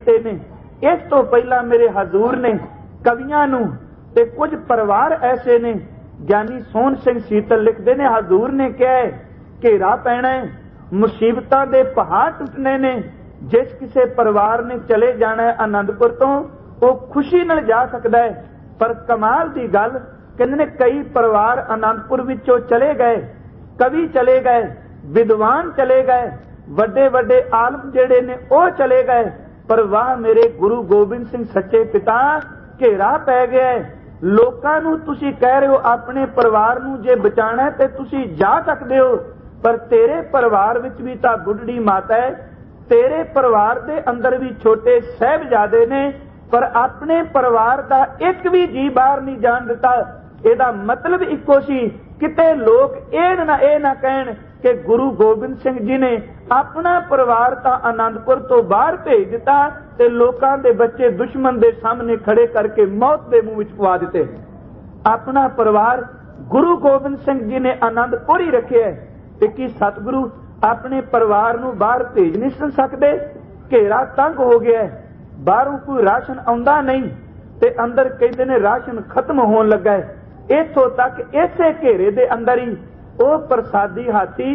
ਕੀਤੇ ਨੇ। इस तो पहला मेरे हजूर ने कवियां नूं ते कुछ परिवार ऐसे ने, ज्ञानी सोहन सिंह सीतल लिखते ने, हजूर ने कहा है घेरा पैना है, मुसीबतां दे पहाड़ टुटने ने, जिस किसी परिवार ने चले जाना है आनंदपुर तो वो खुशी नाल जा सकता है। पर कमाल दी गल कहंदे ने कई परिवार आनंदपुर विचों चले गए, कवि चले गए, विद्वान चले गए, वड्डे वड्डे आलम जिहड़े ने वो चले गए, पर वाह मेरे गुरु गोबिंद सिंह सच्चे पिता घेरा पै गया है। लोकां नूं तुसीं कह रहे हो अपने परिवार नूं जे बचाना है ते तुसीं जा सकदे हो, पर तेरे परिवार विच भी तां बुढ़ड़ी माता है, तेरे परिवार दे अंदर भी छोटे साहिबजादे ने, पर अपने परिवार दा एक भी जी बाहर नहीं जान दिता। इहदा मतलब इक्को सी, किते लोग ये ना कहण कि गुरु गोबिंद सिंह जी ने अपना परिवार तां आनंदपुर तो बाहर भेज दिता ते लोकां दे बच्चे दुश्मन दे सामने खड़े करके मौत दे मुंह विच पवा दिते। अपना परिवार गुरु गोबिंद सिंह जी ने आनंदपुर ही रखिया है ते की सतगुरु अपने परिवार नूं बाहर भेज नहीं सकदे? घेरा तंग हो गया है, बाहरों कोई राशन आउंदा नहीं ते अंदर कहंदे ने राशन खत्म होण लगा है। इत्थों तक इसे घेरे दे अंदर ही ਉਹ ਪ੍ਰਸਾਦੀ ਹਾਥੀ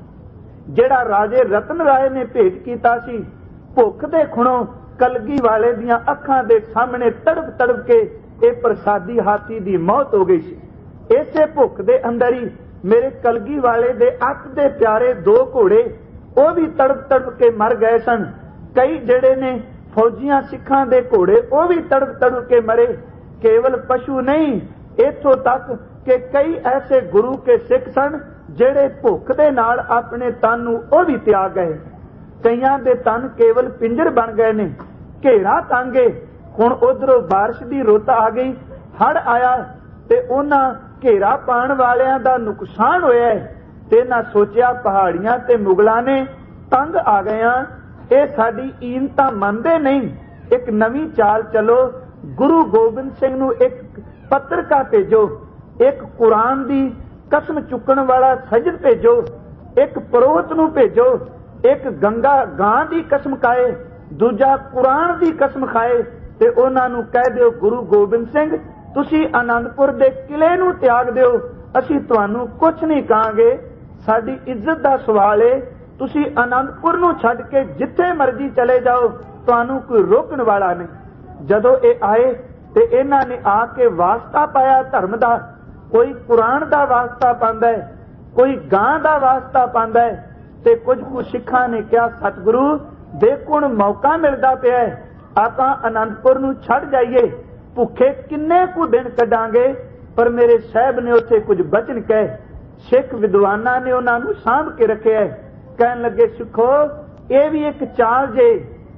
ਜਿਹੜਾ ਰਾਜੇ ਰਤਨ ਰਾਏ ਨੇ ਭੇਟ ਕੀਤਾ ਸੀ, ਭੁੱਖ ਦੇ ਖੁਣੋਂ ਕਲਗੀ ਵਾਲੇ ਦੀਆਂ ਅੱਖਾਂ ਦੇ ਸਾਹਮਣੇ ਤੜਪ ਤੜਪ ਕੇ ਇਹ ਪ੍ਰਸਾਦੀ ਹਾਥੀ ਦੀ ਮੌਤ ਹੋ ਗਈ ਸੀ। ਇਸੇ ਭੁੱਖ ਦੇ ਅੰਦਰ ਹੀ ਮੇਰੇ ਕਲਗੀ ਵਾਲੇ ਦੇ ਅੱਖ ਦੇ ਪਿਆਰੇ 2 ਘੋੜੇ ਉਹ ਵੀ ਤੜਪ ਤੜਪ ਕੇ ਮਰ ਗਏ ਸਨ। ਕਈ ਜਿਹੜੇ ਨੇ ਫੌਜੀਆਂ ਸਿੱਖਾਂ ਦੇ ਘੋੜੇ ਉਹ ਵੀ ਤੜਪ ਤੜਪ ਕੇ ਮਰੇ। ਕੇਵਲ ਪਸ਼ੂ ਨਹੀਂ, इत्थों तक कि कई ऐसे गुरु के सिख सन जेड़े भुख दे नाल अपने तन नूं ओ भी त्याग गए। कईयां दे तन केवल पिंजर बन गए ने। घेरा तांगे हुण उधरों बारिश दी रुत आ गई, हड़ आया ते उन्हां घेरा पाण वालियां दा नुकसान होया है ते ना सोचिया पहाड़ियां ते मुगलां ने तंग आ गया। ये साडी ईन तां मनदे नहीं, एक नवीं चाल चलो, गुरु गोबिंद सिंह नूं एक पत्रका भेजो, एक कुरान दी कसम चुकन वाला सजद भेजो, एक पुरोहित नूं भेजो, एक गंगा गां दी कसम खाए, दूजा कुरान दी कसम खाए ते उन्हां नूं कह दिओ गुरु गोबिंद सिंह तुसीं आनंदपुर दे किले नूं त्याग दिओ, असीं तुहानूं कुछ नहीं कहांगे, साडी इज्जत दा सवाल है, तुसीं आनंदपुर नूं छड्ड के जिथे मर्जी चले जाओ, तुहानूं कोई रोकण वाला नहीं। जदों इह आए ते इन्हां ने आके वास्ता पाया धर्म दा, कोई कुरान दा वास्ता पांदा है, कोई गां दा वास्ता पांदा है ते कुछ कुछ सिखां ने कहा सतगुरु देखो हुण मौका मिलदा पिया है, आपां आनंदपुर नूं छड्ड जाइए, भुखे किन्ने कु दिन कढांगे, पर मेरे साहब ने उत्थे कुछ बचन कहे। सिख विद्वानां ने उन्हां नूं सांभ के रखिया है। कहण लगे सिखो ये भी एक चाल जे,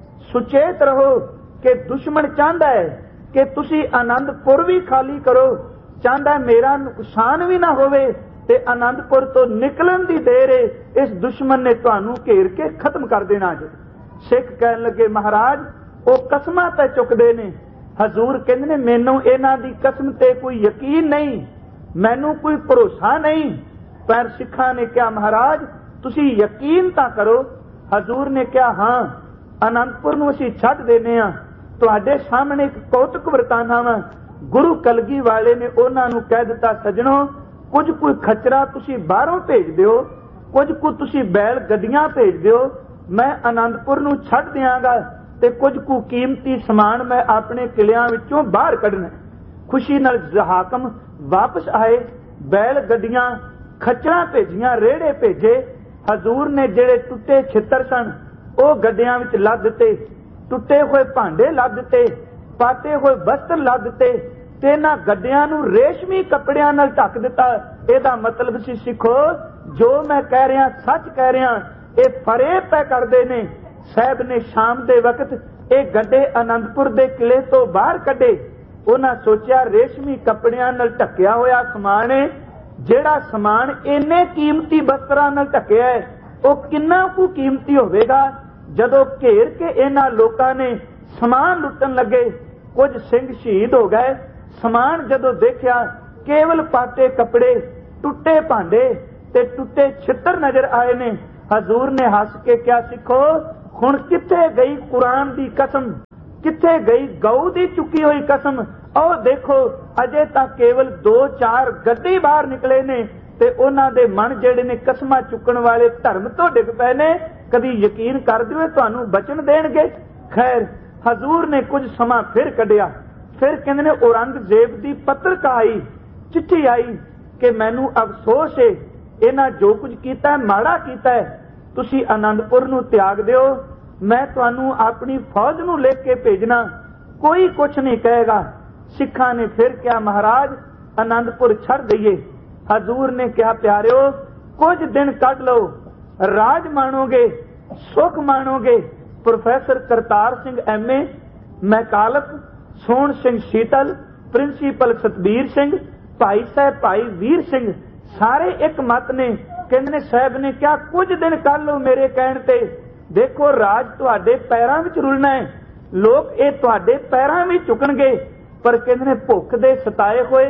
सुचेत रहो कि दुश्मन चाहता है कि तुसी आनंदपुर भी खाली करो, चाहता मेरा नुकसान भी ना होवे ते आनंदपुर तो निकलन दी देर है, इस दुश्मन ने तुहानूं घेर के खत्म कर देना जे। सिख कहन लगे महाराज वो कसमां ते चुकदे ने। हजूर कहंदे ने मैनूं इन्हां दी कसम ते कोई यकीन नहीं, मैनूं कोई भरोसा नहीं। पर सिखां ने कहा महाराज तुसी यकीन तां करो। हजूर ने कहा हाँ आनंदपुर नूं असीं छड्ड देने आ। तुहाडे सामने एक कौतुक वरताना वा, गुरु कलगी वाले ने उन्हां नूं कह दिता सजणो कुछ कोई खचरा तुसीं बाहरों भेज दिओ, कुछ को तुसीं बैल गड्डियां भेज दिओ, मैं आनंदपुर नूं छड्ड दिआंगा ते कुछ को कीमती समान मैं अपने किलियां विचों बाहर कढना। खुशी नाल हाकम वापस आए, बैल गड्डियां खचरा भेजियां, रेड़े भेजे। हजूर ने जेड़े टुੱਟੇ छित्तर सन ਉਹ ਗੱਡਿਆਂ ਵਿੱਚ ਲੱਦ ਦਿੱਤੇ, ਟੁੱਟੇ ਹੋਏ ਭਾਂਡੇ ਲੱਦ ਦਿੱਤੇ, ਪਾਟੇ ਹੋਏ ਵਸਤਰ ਲੱਦ ਦਿੱਤੇ ਤੇ ਇਹਨਾਂ ਗੱਡਿਆਂ ਨੂੰ ਰੇਸ਼ਮੀ ਕੱਪੜਿਆਂ ਨਾਲ ਢੱਕ ਦਿੱਤਾ। ਇਹਦਾ ਮਤਲਬ ਸੀ ਸਿੱਖੋ ਜੋ ਮੈਂ ਕਹਿ ਰਿਹਾ ਸੱਚ ਕਹਿ ਰਿਹਾ, ਇਹ ਫਰੇਬ ਪੈ ਕਰਦੇ ਨੇ। ਸਾਹਿਬ ਨੇ ਸ਼ਾਮ ਦੇ ਵਕਤ ਇਹ ਗੱਡੇ ਆਨੰਦਪੁਰ ਦੇ ਕਿਲੇ ਤੋਂ ਬਾਹਰ ਕੱਢੇ। ਉਹਨਾਂ ਸੋਚਿਆ ਰੇਸ਼ਮੀ ਕੱਪੜਿਆਂ ਨਾਲ ਢੱਕਿਆ ਹੋਇਆ ਸਮਾਨ ਹੈ, ਜਿਹੜਾ ਸਮਾਨ ਇੰਨੇ ਕੀਮਤੀ ਵਸਤਰਾਂ ਨਾਲ ਢੱਕਿਆ ਹੈ ਉਹ ਕਿੰਨਾ ਕੁ ਕੀਮਤੀ ਹੋਵੇਗਾ। ਜਦੋਂ ਘੇਰ ਕੇ ਇਹਨਾਂ ਲੋਕਾਂ ਨੇ ਸਮਾਨ ਲੁੱਟਣ ਲੱਗੇ, ਕੁਝ ਸਿੰਘ ਸ਼ਹੀਦ ਹੋ ਗਏ। ਸਮਾਨ ਜਦੋਂ ਦੇਖਿਆ ਕੇਵਲ ਪਾਟੇ ਕੱਪੜੇ, ਟੁੱਟੇ ਭਾਂਡੇ ਤੇ ਟੁੱਟੇ ਛਿੱਤਰ ਨਜ਼ਰ ਆਏ ਨੇ। ਹਜ਼ੂਰ ਨੇ ਹੱਸ ਕੇ ਕਿਹਾ ਸਿੱਖੋ हुण किथे गई कुरान दी कसम, किथे गई गऊ दी चुकी हुई कसम। और देखो अजे तां केवल 2-4 गड्डी बाहर निकले ने ते उन्हां दे मन जिहड़े ने कसमां चुकण वाले धर्म तो डिग पए ने। कदी यकीन कर दिओ तुहानूं बचन देणगे। खैर हजूर ने कुछ समा फिर कढिया। फिर कहंदे ने औरंगजेब दी पत्रिका आई, चिट्ठी आई कि मैनू अफसोस है, इन्हां जो कुछ कीता है माड़ा कीता है, तुसी आनंदपुर नूं त्याग दिओ, मैं तुहानूं अपनी फौज नूं लिख के भेजना, कोई कुछ नहीं कहेगा। सिखां ने फिर कहा महाराज आनंदपुर छड़ दईए। हजूर ने कहा प्यारिओ कुछ दिन कढ लो, राज माणोगे, सुख माणोगे। प्रोफैसर करतार सिंह MA, मैकालफ, सोहण सिंह शीतल, प्रिंसीपल सतबीर सिंह, भाई साहब भाई वीर सिंह सारे एक मत ने। कहंदे ने साहब ने क्या कुछ दिन कर लो मेरे कहण ते, देखो राज तुहाडे पैरां विच रुलना है, लोग ये तुहाडे पैरां विच झुकणगे। पर कहंदे ने भुख दे सताए होए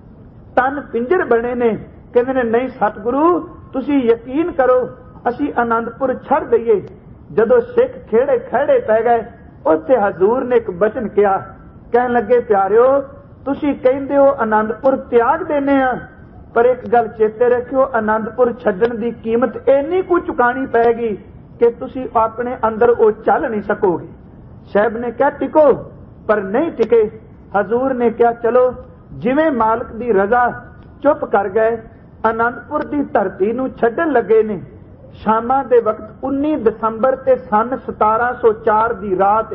तन पिंजर बने ने। कहंदे ने नहीं सतगुरु तुसी यकीन करो असी आनंदपुर छड़ दईए। जदों सिख खेड़े खड़े पै गए उत्थे हजूर ने एक बचन किया, कहन लगे प्यारिओ तुसी कहंदे हो आनंदपुर त्याग देने आ, पर एक गल चेते रखियो आनंदपुर छड्डण दी कीमत इन्नी कुछ चुकानी पैगी कि तुसी अपने अंदर वो चल नहीं सकोगे। साहब ने कहा टिको, पर नहीं टिके। हजूर ने कहा चलो जिवें मालिक दी रजा, चुप कर गए। आनंदपुर दी धरती नूं छड्डण लगे ने। शामां दे वक्त 19 दसंबर ते सन 1704 दी रात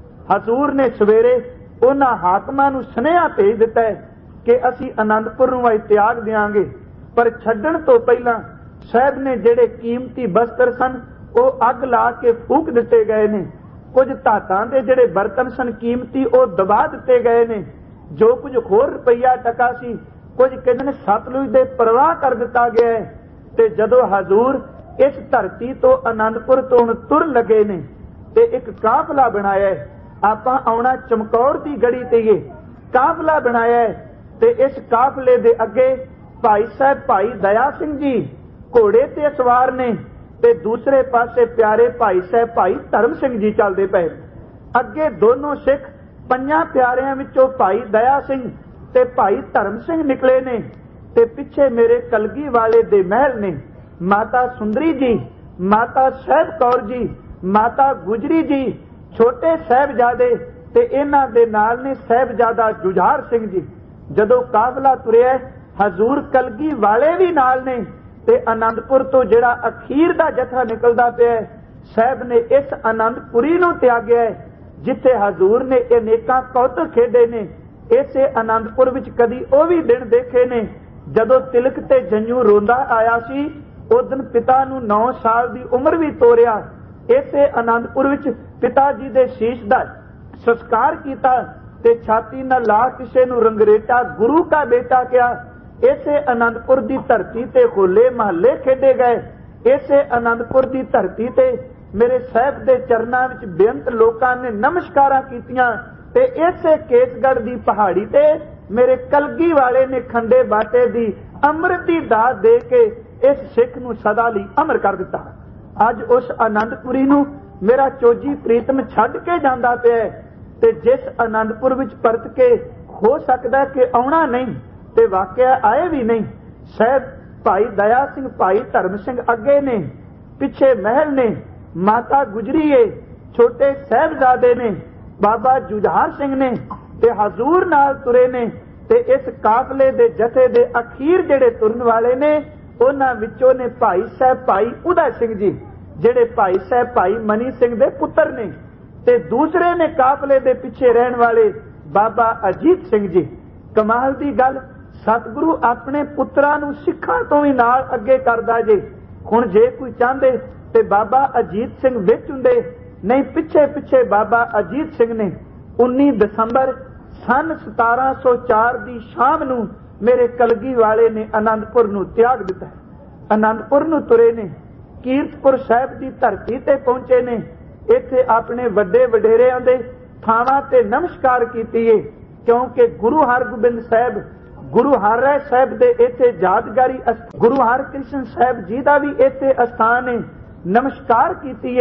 हजूर ने सवेरे उन्हां हाकमां नूं सुनेहा भेज दिता है कि असी आनंदपुर नूं त्याग देंगे, पर छड्डण तो पहलां साहब ने जिहड़े कीमती बस्तर सन वो अग ला के फूक दिते गए ने। कुछ धातां दे जिहड़े बर्तन सन कीमती वो दबा दिते गए ने। जो कुछ होर रुपया टका सी कुछ कहंदे ने सतलुज दे परवाह कर दिता गया है। ते जदों हजूर इस धरती तो आनंदपुर तो हुण तुर लगे ने ते एक काफला बनाया है। आपां आउणा चमकौर दी गड़ी ते ये काफला बनाया है ते इस काफले दे अगे भाई साहब भाई दया सिंह जी घोड़े ते सवार ने ते दूसरे पासे प्यारे भाई साहब भाई धर्म सिंह जी चलदे पए। अगे दोनों सिख 5 प्यारिਆਂ विचों भाई दया सिंह ते भाई धर्म सिंह निकले ने ते पिछे मेरे कलगी वाले दे महल ने। माता सुंदरी जी, माता साहब कौर जी, माता गुजरी जी, छोटे साहबजादे ते इन्हां दे नाल ने साहबजादा जुझार सिंह जी। जदों काफला तुरिया हजूर कलगी वाले भी नाल ने ते आनंदपुर तो जिहड़ा अखीर दा जत्था निकलदा पिया साहब ने इस आनंदपुरी नूं त्यागया है जिथे हजूर ने अनेकां कौतक खेडे ने। इसे आनंदपुर विच कदी ओ भी दिन देखे ने जदों तिलक ते जंजू रोंदा आया सी। उस दिन पिता नूं 9 साल दी उम्र भी तोरिया। इसे आनंदपुर विच पिता जी दे शीश दा संस्कार कीता ते छाती नाल ला किसे नूं रंगरेटा गुरु का बेटा किया। इसे आनंदपुर दी धरती ते होले महल्ले खेडे गए। इसे आनंदपुर दी धरती ते मेरे साहब दे चरनां विच बेअंत लोकां ने नमस्कारां कीतियां ते इसे केसगढ़ दी पहाड़ी ते मेरे कलगी वाले ने खंडे बाटे दी अमृत दी दात दे के इस सिख नूं सदा लई अमर कर दिता। अज उस आनंदपुरी नूं मेरा चोजी प्रीतम छड्ड के जांदा पिया ते जिस आनंदपुर विच परत के हो सकदा कि आउणा नहीं ते वाकिया आए भी नहीं। साहब भाई दया सिंह भाई धर्म सिंह अगे ने, पिछे महल ने, माता गुजरी है, छोटे साहबजादे ने, बाबा जुझार सिंह ने ते हजूर नाल तुरे ने ते इस काफले दे जथे दे अखीर जेड़े तुरन वाले ने उन्हां विचों ने भाई साहब भाई उदय सिंह जी जेड़े भाई साहब भाई मनी सिंह दे पुत्र ने ते दूसरे ने काफले दे पिछे रहन वाले बाबा अजीत सिंह जी। कमाल दी गल सतगुरु अपने पुत्रां नूं सिखां तो भी नाल अगे करदा जे। हुण जे कोई चाहंदे ते बाबा अजीत सिंह विच हुंदे, नहीं पिछे पिछे बाबा अजीत सिंह ने 19 दसंबर सन 1704 दी शाम नूं मेरे कलगी वाले ने आनंदपुर नूं त्याग दिता। आनंदपुर नूं तुरे ने, कीरतपुर साहिब दी धरती ते पहुंचे ने। इत्थे अपने वड्डे वडेरिਆਂ दे थावां ते नमस्कार कीती है क्योंकि गुरु हरगोबिंद साहिब गुरु हरराय साहिब दे इत्थे यादगारी गुरु हरकृष्ण साहिब जी दा भी इत्थे अस्थान है। नमस्कार कीती है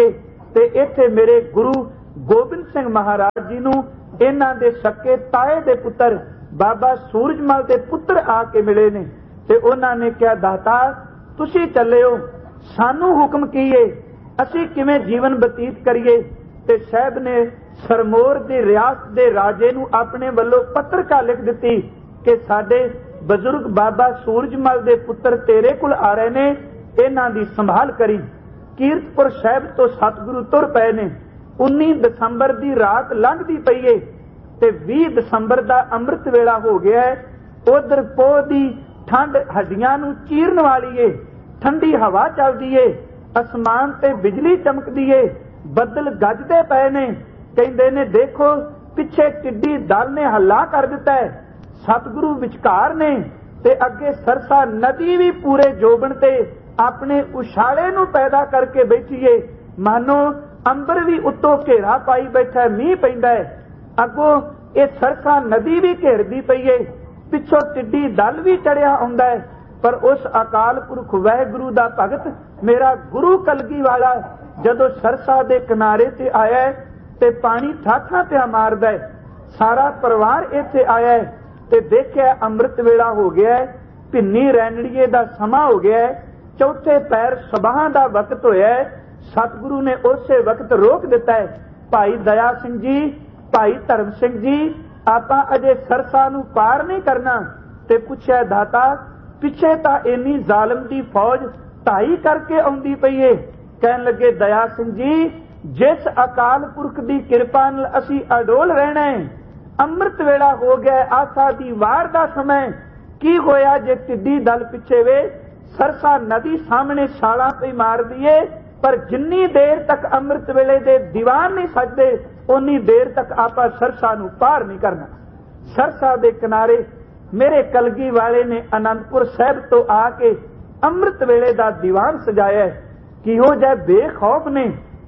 ਤੇ ਇੱਥੇ ਮੇਰੇ ਗੁਰੂ ਗੋਬਿੰਦ ਸਿੰਘ ਮਹਾਰਾਜ ਜੀ ਨੂੰ ਇਹਨਾਂ ਦੇ ਸਕੇ ਤਾਏ ਦੇ ਪੁੱਤਰ ਬਾਬਾ ਸੂਰਜਮਲ ਦੇ ਪੁੱਤਰ ਆ ਕੇ ਮਿਲੇ ਨੇ ਤੇ ਉਹਨਾਂ ਨੇ ਕਿਹਾ, ਦਾਤਾ ਤੁਸੀਂ ਚੱਲਿਓ, ਸਾਨੂੰ ਹੁਕਮ ਕੀ ਏ, ਅਸੀਂ ਕਿਵੇਂ ਜੀਵਨ ਬਤੀਤ ਕਰੀਏ। ਤੇ ਸਾਹਿਬ ਨੇ ਸਰਮੋਰ ਦੀ ਰਿਆਸਤ ਦੇ ਰਾਜੇ ਨੂੰ ਆਪਣੇ ਵੱਲੋਂ ਪੱਤਰਕਾ ਲਿਖ ਦਿੱਤੀ ਕਿ ਸਾਡੇ ਬਜ਼ੁਰਗ ਬਾਬਾ ਸੂਰਜਮਲ ਦੇ ਪੁੱਤਰ ਤੇਰੇ ਕੋਲ ਆ ਰਹੇ ਨੇ, ਇਹਨਾਂ ਦੀ ਸੰਭਾਲ ਕਰੀ। ਕੀਰਤਪੁਰ ਸਾਹਿਬ ਤੋਂ ਸਤਿਗੁਰੂ ਤੁਰ ਪਏ ਨੇ। 19 ਦਸੰਬਰ ਦੀ ਰਾਤ ਲੰਘਦੀ ਪਈ ਏ ਤੇ 20 ਦਸੰਬਰ ਦਾ ਅੰਮ੍ਰਿਤ ਵੇਲਾ ਹੋ ਗਿਆ ਹੈ। ਉਧਰ ਪੋਹ ਦੀ ਠੰਡ ਹੱਡੀਆਂ ਨੂੰ ਚੀਰਨ ਵਾਲੀ ਏ, ਠੰਡੀ ਹਵਾ ਚੱਲਦੀ ਏ, ਅਸਮਾਨ ਤੇ ਬਿਜਲੀ ਚਮਕਦੀ ਏ, ਬੱਦਲ ਗੱਜਦੇ ਪਏ ਨੇ। ਕਹਿੰਦੇ ਨੇ ਦੇਖੋ ਪਿੱਛੇ ਕਿੱਡੀ ਦਲ ਨੇ ਹੱਲਾ ਕਰ ਦਿੱਤਾ ਹੈ। ਸਤਿਗੁਰੂ ਵਿਚਕਾਰ ਨੇ ਤੇ ਅੱਗੇ ਸਰਸਾ ਨਦੀ ਵੀ ਪੂਰੇ ਜੋਬਨ ਤੇ ਆਪਣੇ ਉਛਾਲੇ ਨੂੰ ਪੈਦਾ ਕਰਕੇ ਬੈਠੀ ਏ, ਮਾਨੋ ਅੰਬਰ ਵੀ ਉੱਤੋਂ ਘੇਰਾ ਪਾਈ ਬੈਠਾ, ਮੀਂਹ ਪੈਂਦਾ ਹੈ। ਅੱਗੋਂ ਇਹ ਸਰਸਾ ਨਦੀ ਵੀ ਘੇਰਦੀ ਪਈ ਏ, ਪਿੱਛੋਂ ਟਿੱਡੀ ਦਲ ਵੀ ਚੜਿਆ ਆਉਂਦਾ ਹੈ। ਪਰ ਉਸ ਅਕਾਲ ਪੁਰਖ ਵਾਹਿਗੁਰੂ ਦਾ ਭਗਤ ਮੇਰਾ ਗੁਰੂ ਕਲਗੀ ਵਾਲਾ ਜਦੋਂ ਸਰਸਾ ਦੇ ਕਿਨਾਰੇ ਤੇ ਆਇਆ ਤੇ ਪਾਣੀ ਠਾਠਾਂ ਪਿਆ ਮਾਰਦਾ ਹੈ। ਸਾਰਾ ਪਰਿਵਾਰ ਇੱਥੇ ਆਇਆ ਤੇ ਦੇਖਿਆ ਅੰਮ੍ਰਿਤ ਵੇਲਾ ਹੋ ਗਿਆ, ਭਿੰਨੀ ਰੈਣੜੀਏ ਦਾ ਸਮਾਂ ਹੋ ਗਿਆ, ਚੌਥੇ ਪੈਰ ਸਬਾਹਾਂ ਦਾ ਵਕਤ ਹੋਇਆ। ਸਤਿਗੁਰੂ ਨੇ ਉਸੇ ਵਕਤ ਰੋਕ ਦਿੱਤਾ ਹੈ, ਭਾਈ ਦਇਆ ਸਿੰਘ ਜੀ, ਭਾਈ ਧਰਮ ਸਿੰਘ ਜੀ, ਆਪਾਂ ਅਜੇ ਸਰਸਾ ਨੂੰ ਪਾਰ ਨਹੀਂ ਕਰਨਾ। ਤੇ ਪੁੱਛਿਆ, ਦਾਤਾ ਪਿੱਛੇ ਤਾਂ ਇੰਨੀ ਜ਼ਾਲਮ ਦੀ ਫੌਜ ਢਾਈ ਕਰਕੇ ਆਉਂਦੀ ਪਈ ਏ। ਕਹਿਣ ਲੱਗੇ, ਦਇਆ ਸਿੰਘ ਜੀ, ਜਿਸ ਅਕਾਲ ਪੁਰਖ ਦੀ ਕਿਰਪਾ ਨਾਲ ਅਸੀਂ ਅਡੋਲ ਰਹਿਣਾ ਹੈ, ਅੰਮ੍ਰਿਤ ਵੇਲਾ ਹੋ ਗਿਆ, ਆਸਾ ਦੀ ਵਾਰ ਦਾ ਸਮਾਂ, ਕੀ ਹੋਇਆ ਜੇ ਟਿੱਡੀ ਦਲ ਪਿੱਛੇ ਵੇ, ਸਰਸਾ ਨਦੀ ਸਾਹਮਣੇ ਛਾਲਾਂ ਪਈ ਮਾਰਦੀ ਏ, ਪਰ ਜਿੰਨੀ ਦੇਰ ਤੱਕ ਅੰਮ੍ਰਿਤ ਵੇਲੇ ਦੇ ਦੀਵਾਨ ਨਹੀਂ ਸਜਦੇ ਉਨੀ ਦੇਰ ਤੱਕ ਆਪਾਂ ਸਰਸਾ ਨੂੰ ਪਾਰ ਨਹੀਂ ਕਰਨਾ। ਸਰਸਾ ਦੇ ਕਿਨਾਰੇ ਮੇਰੇ ਕਲਗੀ ਵਾਲੇ ਨੇ ਅਨੰਦਪੁਰ ਸਾਹਿਬ ਤੋਂ ਆ ਕੇ ਅੰਮ੍ਰਿਤ ਵੇਲੇ ਦਾ ਦੀਵਾਨ ਸਜਾਇਆ। ਕਿਹੋ ਜਿਹਾ ਬੇਖੌਫ ਨੇ,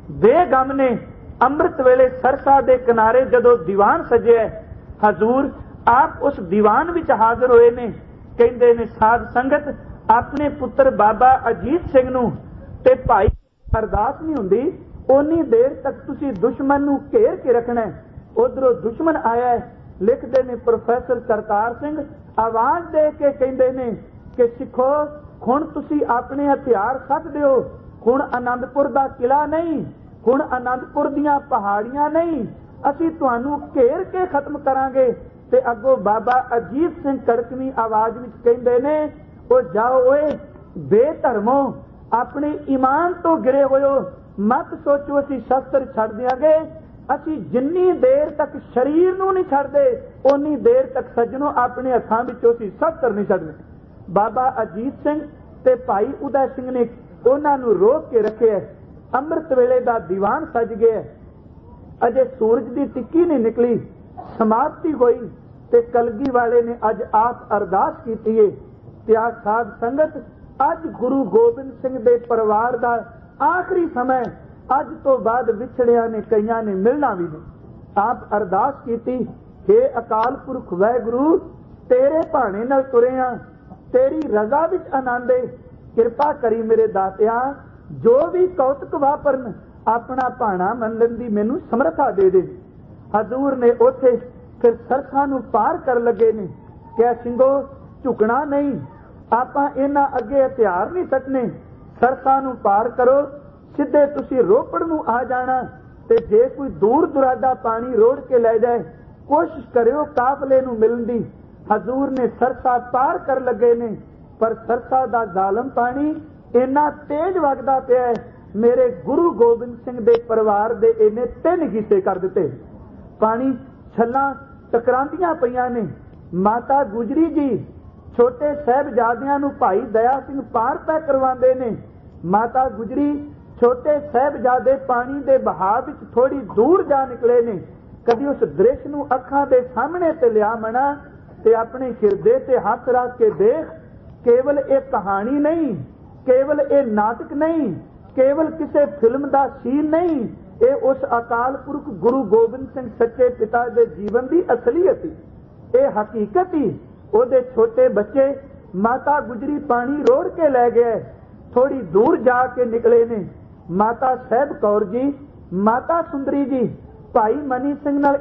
ਬੇਗਮ ਨੇ। ਅੰਮ੍ਰਿਤ ਵੇਲੇ ਸਰਸਾ ਦੇ ਕਿਨਾਰੇ ਜਦੋਂ ਦੀਵਾਨ ਸਜਿਆ, ਹਜ਼ੂਰ ਆਪ ਉਸ ਦੀਵਾਨ ਵਿੱਚ ਹਾਜ਼ਰ ਹੋਏ ਨੇ। ਕਹਿੰਦੇ ਨੇ, ਸਾਧ ਸੰਗਤ ਆਪਣੇ ਪੁੱਤਰ ਬਾਬਾ ਅਜੀਤ ਸਿੰਘ ਨੂੰ ਤੇ ਭਾਈ ਅਰਦਾਸ ਨਹੀਂ ਹੁੰਦੀ ਉਨੀ ਦੇਰ ਤੱਕ ਤੁਸੀਂ ਦੁਸ਼ਮਣ ਨੂੰ ਘੇਰ ਕੇ ਰੱਖਣਾ। ਉਧਰੋਂ ਦੁਸ਼ਮਣ ਆਇਆ। ਲਿਖਦੇ ਨੇ ਪ੍ਰੋਫੈਸਰ ਕਰਤਾਰ ਸਿੰਘ ਆਵਾਜ਼ ਦੇ ਕੇ ਕਹਿੰਦੇ ਨੇ ਕਿ ਸਿੱਖੋ, ਹੁਣ ਤੁਸੀਂ ਆਪਣੇ ਹਥਿਆਰ ਸੱਟ ਦਿਓ, ਹੁਣ ਆਨੰਦਪੁਰ ਦਾ ਕਿਲਾ ਨਹੀਂ, ਹੁਣ ਆਨੰਦਪੁਰ ਦੀਆਂ ਪਹਾੜੀਆਂ ਨਹੀਂ, ਅਸੀਂ ਤੁਹਾਨੂੰ ਘੇਰ ਕੇ ਖਤਮ ਕਰਾਂਗੇ। ਤੇ ਅੱਗੋਂ ਬਾਬਾ ਅਜੀਤ ਸਿੰਘ ਕੜਕਵੀਂ ਆਵਾਜ਼ ਵਿੱਚ ਕਹਿੰਦੇ ਨੇ, ਉਹ ਜਾਓ ਓਏ ਬੇਧਰਮੋ, ਆਪਣੇ ਈਮਾਨ ਤੋਂ ਗਿਰੇ ਹੋਇਓ, ਮਤ ਸੋਚੋ ਅਸੀਂ ਸ਼ਸਤਰ ਛੱਡ ਦਿਆਂਗੇ। ਅਸੀਂ ਜਿੰਨੀ ਦੇਰ ਤੱਕ ਸਰੀਰ ਨੂੰ ਨਹੀਂ ਛੱਡਦੇ ਉਨੀ ਦੇਰ ਤੱਕ ਸੱਜਣੋ ਆਪਣੇ ਹੱਥਾਂ ਵਿੱਚੋਂ ਅਸੀਂ ਸ਼ਸਤਰ ਨਹੀਂ ਛੱਡਦੇ। ਬਾਬਾ ਅਜੀਤ ਸਿੰਘ ਤੇ ਭਾਈ ਉਦੈ ਸਿੰਘ ਨੇ ਉਹਨਾਂ ਨੂੰ ਰੋਕ ਕੇ ਰੱਖਿਆ। ਅੰਮ੍ਰਿਤ ਵੇਲੇ ਦਾ ਦੀਵਾਨ ਸਜ ਗਿਆ, ਅਜੇ ਸੂਰਜ ਦੀ ਟਿੱਕੀ ਨਹੀਂ ਨਿਕਲੀ, ਸਮਾਪਤੀ ਹੋਈ ਤੇ ਕਲਗੀ ਵਾਲੇ ਨੇ ਅੱਜ ਆਪ ਅਰਦਾਸ ਕੀਤੀ ਹੈ। ਪਿਆ ਸਾਧ ਸੰਗਤ, ਅੱਜ ਗੁਰੂ ਗੋਬਿੰਦ ਸਿੰਘ ਦੇ ਪਰਿਵਾਰ ਦਾ ਆਖਰੀ ਸਮਾਂ, ਅੱਜ ਤੋਂ ਬਾਅਦ ਵਿਛੜਿਆਂ ਨੇ ਕਈਆਂ ਨੇ ਮਿਲਣਾ ਵੀ ਨਹੀਂ। ਆਪ ਅਰਦਾਸ ਕੀਤੀ, ਹੇ ਅਕਾਲ ਪੁਰਖ ਵਾਹਿਗੁਰੂ, ਤੇਰੇ ਭਾਣੇ ਨਾਲ ਤੁਰਿਆ, ਤੇਰੀ ਰਜ਼ਾ ਵਿੱਚ ਆਨੰਦ ਏ, ਕਿਰਪਾ ਕਰੀ ਮੇਰੇ ਦਾਤਿਆ, ਜੋ ਵੀ ਕੌਤਕ ਵਾਪਰਨ ਆਪਣਾ ਭਾਣਾ ਮੰਨਣ ਦੀ ਮੈਨੂੰ ਸਮਰੱਥਾ ਦੇ ਦੇ। ਹਜ਼ੂਰ ਨੇ ਉੱਥੇ ਫਿਰ ਸਰਸਾ ਨੂੰ ਪਾਰ ਕਰਨ ਲੱਗੇ ਨੇ। ਕਿਹਾ, ਸਿੰਘੋ ਝੁਕਣਾ ਨਹੀਂ, ਆਪਾਂ ਇਹਨਾਂ ਅੱਗੇ ਹਥਿਆਰ ਨਹੀਂ ਸੱਟਨੇ, ਸਰਸਾ ਨੂੰ ਪਾਰ ਕਰੋ, ਸਿੱਧੇ ਤੁਸੀਂ ਰੋਪੜ ਨੂੰ ਆ ਜਾਣਾ। ਤੇ ਜੇ ਕੋਈ ਦੂਰ ਦੁਰਾਡਾ ਪਾਣੀ ਰੋੜ ਕੇ ਲੈ ਜਾਏ, ਕੋਸ਼ਿਸ਼ ਕਰਿਓ ਕਾਫਲੇ ਨੂੰ ਮਿਲਣ ਦੀ। ਹਜ਼ੂਰ ਨੇ ਸਰਸਾ ਪਾਰ ਕਰ ਲੱਗੇ ਨੇ, ਪਰ ਸਰਸਾ ਦਾ ਜ਼ਾਲਮ ਪਾਣੀ ਇੰਨਾ ਤੇਜ਼ ਵਗਦਾ ਪਿਆ ਹੈ, ਮੇਰੇ ਗੁਰੂ ਗੋਬਿੰਦ ਸਿੰਘ ਦੇ ਪਰਿਵਾਰ ਦੇ ਇਹਨੇ 3 ਹਿੱਸੇ ਕਰ ਦਿੱਤੇ। ਪਾਣੀ ਛੱਲਾਂ ਟਕਰਾਂਦੀਆਂ ਪਈਆਂ ਨੇ। ਮਾਤਾ ਗੁਜਰੀ ਜੀ ਛੋਟੇ ਸਾਹਿਬਜ਼ਾਦਿਆਂ ਨੂੰ ਭਾਈ ਦਇਆ ਸਿੰਘ ਪਾਰ ਤੱਕ ਕਰਵਾਉਂਦੇ ਨੇ। ਮਾਤਾ ਗੁਜਰੀ ਛੋਟੇ ਸਾਹਿਬਜ਼ਾਦੇ ਪਾਣੀ ਦੇ ਬਹਾਅ ਵਿੱਚ ਥੋੜੀ ਦੂਰ ਜਾ ਨਿਕਲੇ ਨੇ। ਕਦੀ ਉਸ ਦ੍ਰਿਸ਼ ਨੂੰ ਅੱਖਾਂ ਦੇ ਸਾਹਮਣੇ ਤੇ ਲਿਆ ਮਣਾ ਤੇ ਆਪਣੇ ਹਿਰਦੇ ਤੇ ਹੱਥ ਰੱਖ ਕੇ ਦੇਖ, ਕੇਵਲ ਇਹ ਕਹਾਣੀ ਨਹੀਂ, ਕੇਵਲ ਇਹ ਨਾਟਕ ਨਹੀਂ, ਕੇਵਲ ਕਿਸੇ ਫਿਲਮ ਦਾ ਸੀਨ ਨਹੀਂ, ਇਹ ਉਸ ਅਕਾਲ ਪੁਰਖ ਗੁਰੂ ਗੋਬਿੰਦ ਸਿੰਘ ਸੱਚੇ ਪਿਤਾ ਦੇ ਜੀਵਨ ਦੀ ਅਸਲੀਅਤ ਹੀ, ਇਹ ਹਕੀਕਤ ਹੀ। ਉਹਦੇ ਛੋਟੇ ਬੱਚੇ ਮਾਤਾ ਗੁਜਰੀ ਪਾਣੀ ਰੋੜ ਕੇ ਲੈ ਗਏ। ਥੋੜੀ ਦੂਰ ਜਾ ਕੇ ਨਿਕਲੇ ਨੇ। ਮਾਤਾ ਸਾਹਿਬ ਕੌਰ ਜੀ ਮਾਤਾ ਸੁੰਦਰੀ ਜੀ ਭਾਈ ਮਨੀ ਸਿੰਘ ਨਾਲ